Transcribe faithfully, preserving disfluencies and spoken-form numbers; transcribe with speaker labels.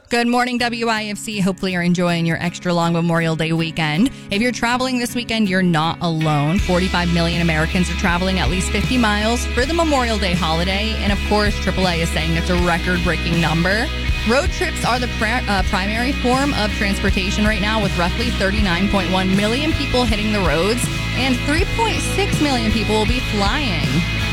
Speaker 1: Good morning, W I F C. Hopefully you're enjoying your extra long Memorial Day weekend. If you're traveling this weekend, you're not alone. forty-five million Americans are traveling at least fifty miles for the Memorial Day holiday. And of course, triple A is saying it's a record-breaking number. Road trips are the pra- uh, primary form of transportation right now, with roughly thirty-nine point one million people hitting the roads, and three point six million people will be flying.